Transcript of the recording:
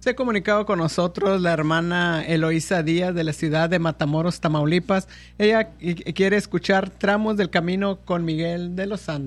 Se ha comunicado con nosotros la hermana Eloísa Díaz de la ciudad de Matamoros, Tamaulipas. Ella quiere escuchar Tramos del Camino con Miguel de los Santos.